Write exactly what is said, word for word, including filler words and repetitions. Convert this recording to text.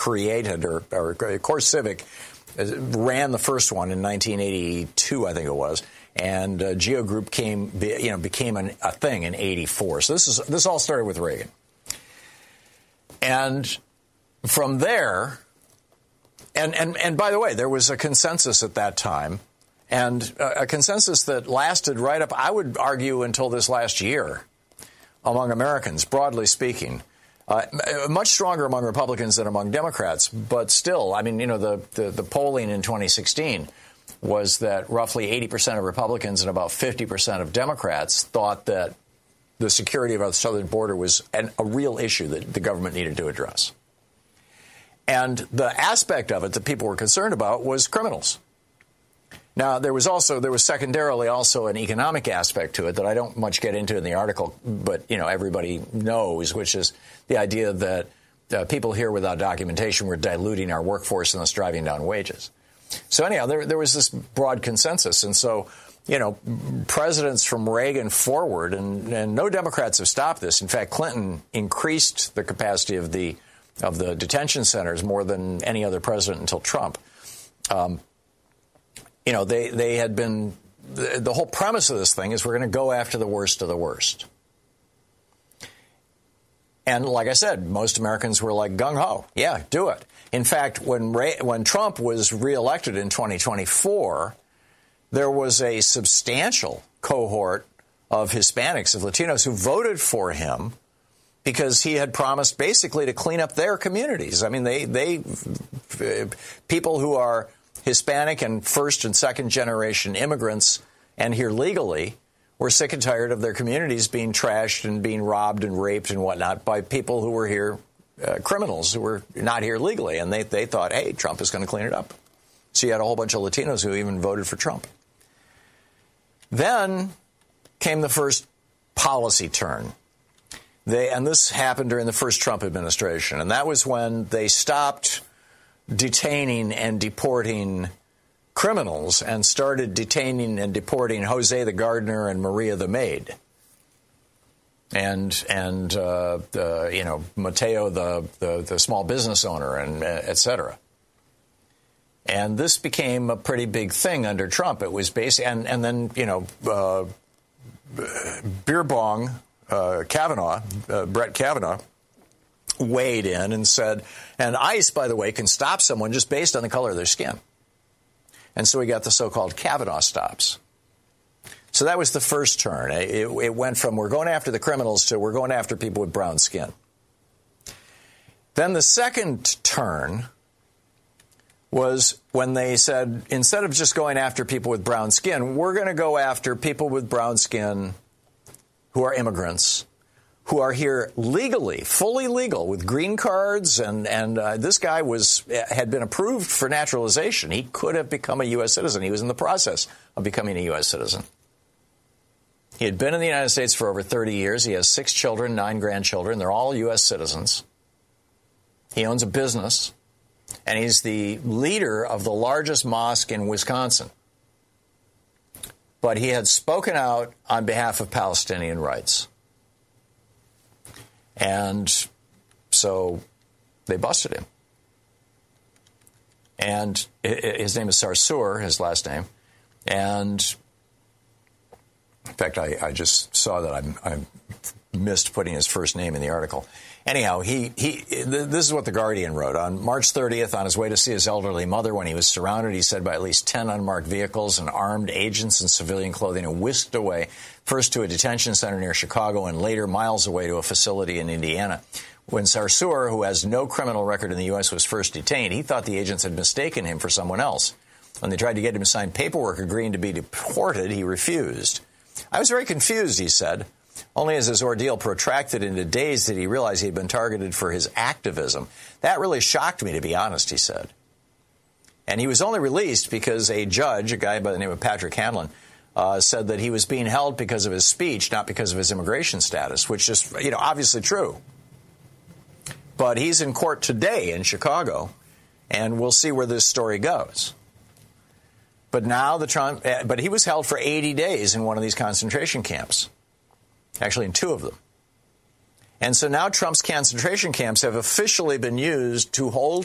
created, or, or CoreCivic ran the first one in nineteen eighty-two, I think it was, and uh, Geo Group came, you know, became an, a thing in eighty-four. So this is this all started with Reagan, and from there, and and and by the way, there was a consensus at that time, and a, a consensus that lasted right up, I would argue, until this last year, among Americans, broadly speaking. Uh, much stronger among Republicans than among Democrats, but still, I mean, you know, the, the, the polling in twenty sixteen was that roughly eighty percent of Republicans and about fifty percent of Democrats thought that the security of our southern border was an, a real issue that the government needed to address. And the aspect of it that people were concerned about was criminals. Now, there was also, there was secondarily also an economic aspect to it that I don't much get into in the article, but, you know, everybody knows, which is the idea that uh, people here without documentation were diluting our workforce and thus driving down wages. So anyhow, there, there was this broad consensus. And so, you know, presidents from Reagan forward, and, and no Democrats have stopped this. In fact, Clinton increased the capacity of the of the detention centers more than any other president until Trump. Um, You know, they, they had been, the, the whole premise of this thing is we're going to go after the worst of the worst. And like I said, most Americans were like gung-ho. Yeah, do it. In fact, when Ray, when Trump was reelected in twenty twenty-four, there was a substantial cohort of Hispanics, of Latinos, who voted for him because he had promised basically to clean up their communities. I mean, they, they people who are Hispanic and first and second generation immigrants and here legally were sick and tired of their communities being trashed and being robbed and raped and whatnot by people who were here, uh, criminals who were not here legally. And they, they thought, hey, Trump is going to clean it up. So you had a whole bunch of Latinos who even voted for Trump. Then came the first policy turn. They, and this happened during the first Trump administration. And that was when they stopped detaining and deporting criminals and started detaining and deporting Jose the gardener and Maria the maid, and and uh, the, you know, Mateo the, the the small business owner, and uh, et cetera. And this became a pretty big thing under Trump. It was basic, and and then you know, uh, beer bong uh, Kavanaugh, uh, Brett Kavanaugh, weighed in and said, and ICE, by the way, can stop someone just based on the color of their skin. And so we got the so-called Kavanaugh stops. So that was the first turn. It, it went from we're going after the criminals to we're going after people with brown skin. Then the second turn was when they said, instead of just going after people with brown skin, we're going to go after people with brown skin who are immigrants, who are here legally, fully legal, with green cards, and and uh, this guy was had been approved for naturalization. He could have become a U S citizen. He was in the process of becoming a U S citizen. He had been in the United States for over thirty years. He has six children, nine grandchildren. They're all U S citizens. He owns a business, and he's the leader of the largest mosque in Wisconsin. But he had spoken out on behalf of Palestinian rights. And so they busted him. And his name is Sarsour, his last name. And in fact, I, I just saw that I'm, I missed putting his first name in the article. Anyhow, he, he this is what The Guardian wrote. On March thirtieth, on his way to see his elderly mother, when he was surrounded, he said, by at least ten unmarked vehicles and armed agents in civilian clothing, and whisked away, first to a detention center near Chicago and later miles away to a facility in Indiana. When Sarsour, who has no criminal record in the U S, was first detained, he thought the agents had mistaken him for someone else. When they tried to get him to sign paperwork agreeing to be deported, he refused. I was very confused, he said. Only as his ordeal protracted into days did he realize he had been targeted for his activism. That really shocked me, to be honest, he said. And he was only released because a judge, a guy by the name of Patrick Hanlon, uh, said that he was being held because of his speech, not because of his immigration status, which is, you know, obviously true. But he's in court today in Chicago, and we'll see where this story goes. But now the Trump, but he was held for eighty days in one of these concentration camps. Actually, in two of them. And so now Trump's concentration camps have officially been used to hold